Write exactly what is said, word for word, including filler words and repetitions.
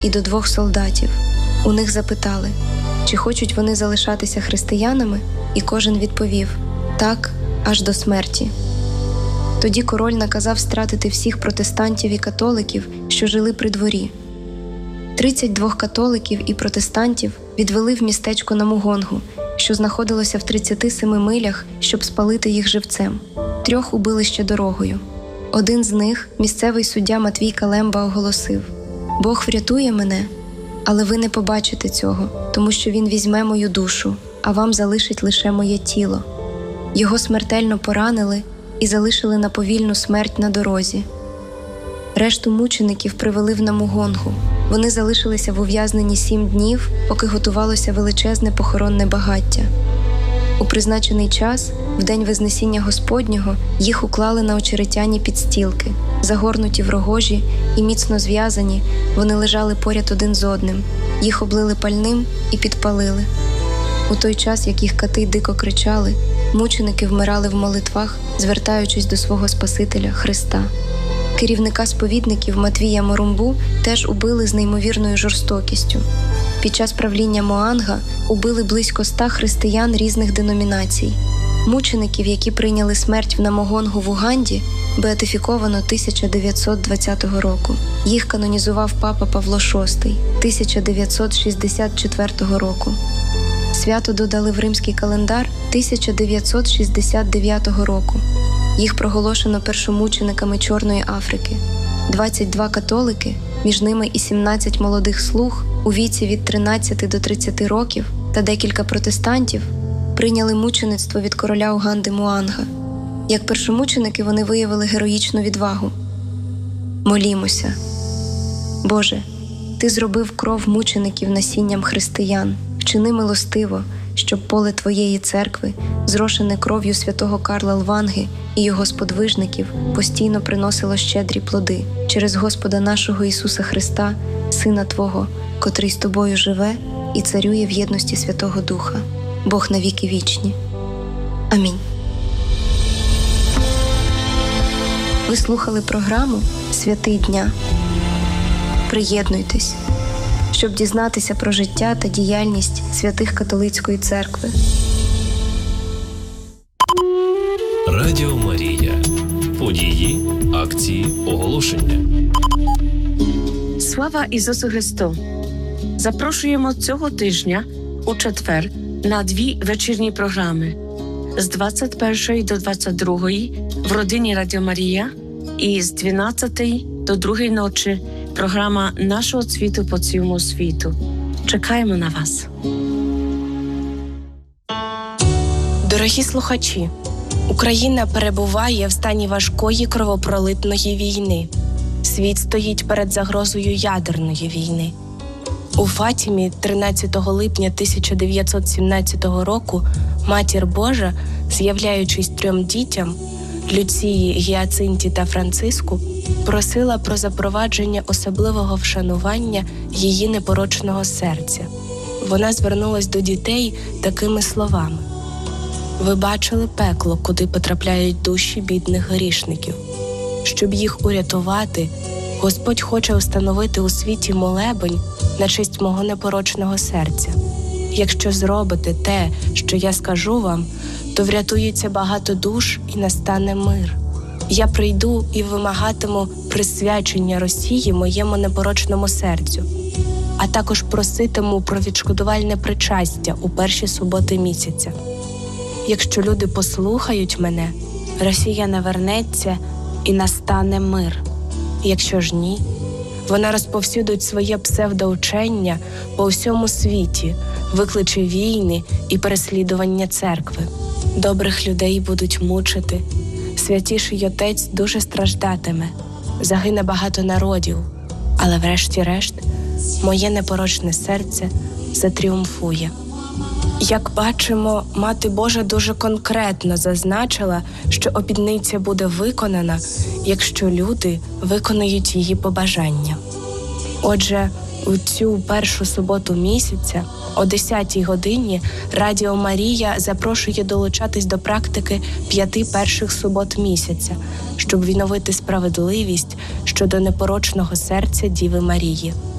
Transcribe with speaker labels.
Speaker 1: і до двох солдатів. У них запитали, чи хочуть вони залишатися християнами, і кожен відповів «так, аж до смерті». Тоді король наказав стратити всіх протестантів і католиків, що жили при дворі. Тридцять двох католиків і протестантів відвели в містечко Намугонгу, що знаходилося в тридцяти семи милях, щоб спалити їх живцем. Трьох убили ще дорогою. Один з них, місцевий суддя Матвій Калемба, оголосив: «Бог врятує мене, але ви не побачите цього, тому що Він візьме мою душу, а вам залишить лише моє тіло». Його смертельно поранили і залишили на повільну смерть на дорозі. Решту мучеників привели в Намугонгу. Вони залишилися в ув'язненні сім днів, поки готувалося величезне похоронне багаття. У призначений час, в день Вознесіння Господнього, їх уклали на очеретяні підстілки. Загорнуті в рогожі і міцно зв'язані, вони лежали поряд один з одним. Їх облили пальним і підпалили. У той час, як їх кати дико кричали, мученики вмирали в молитвах, звертаючись до свого Спасителя Христа. Керівника сповідників Матвія Морумбу теж убили з неймовірною жорстокістю. Під час правління Моанга убили близько ста християн різних деномінацій. Мучеників, які прийняли смерть в Намугонгу в Уганді, беатифіковано тисяча дев'ятсот двадцятого року. Їх канонізував папа Павло шостий тисяча дев'ятсот шістдесят четвертого року. Свято додали в римський календар тисяча дев'ятсот шістдесят дев'ятого року. Їх проголошено першомучениками Чорної Африки. двадцять два католики, між ними і сімнадцять молодих слуг у віці від тринадцяти до тридцяти років та декілька протестантів прийняли мучеництво від короля Уганди Муанга. Як першомученики вони виявили героїчну відвагу. Молімося. Боже, Ти зробив кров мучеників насінням християн. Вчини милостиво, щоб поле Твоєї церкви, зрошене кров'ю святого Карла Лванги і його сподвижників, постійно приносило щедрі плоди через Господа нашого Ісуса Христа, Сина Твого, котрий з Тобою живе і царює в єдності Святого Духа, Бог на віки вічні. Амінь. Ви слухали програму «Святий дня». Приєднуйтесь, щоб дізнатися про життя та діяльність святих католицької церкви.
Speaker 2: Радіо Марія. Події, акції, оголошення.
Speaker 3: Слава Ісусу Христу! Запрошуємо цього тижня у четвер на дві вечірні програми з двадцять першої до двадцять другої в родині Радіо Марія і з дванадцятої до другої ночі програма нашого світу по цілому світу. Чекаємо на вас.
Speaker 4: Дорогі слухачі, Україна перебуває в стані важкої кровопролитної війни. Світ стоїть перед загрозою ядерної війни. У Фатімі тринадцятого липня тисяча дев'ятсот сімнадцятого року Матір Божа, з'являючись трьом дітям – Люції, Гіацинті та Франциску, просила про запровадження особливого вшанування її непорочного серця. Вона звернулась до дітей такими словами: «Ви бачили пекло, куди потрапляють душі бідних грішників. Щоб їх урятувати, Господь хоче установити у світі молебень на честь мого непорочного серця. Якщо зробите те, що я скажу вам, то врятується багато душ і настане мир. Я прийду і вимагатиму присвячення Росії моєму непорочному серцю, а також проситиму про відшкодувальне причастя у перші суботи місяця. Якщо люди послухають мене, Росія навернеться і настане мир. Якщо ж ні, вона розповсюдить своє псевдоучення по всьому світі, викличе війни і переслідування церкви. Добрих людей будуть мучити, святіший Отець дуже страждатиме, загине багато народів, але врешті-решт моє непорочне серце затріумфує». Як бачимо, Мати Божа дуже конкретно зазначила, що обітниця буде виконана, якщо люди виконають її побажання. Отже, у цю першу суботу місяця о десятій годині Радіо Марія запрошує долучатись до практики п'яти перших субот місяця, щоб відновити справедливість щодо непорочного серця Діви Марії.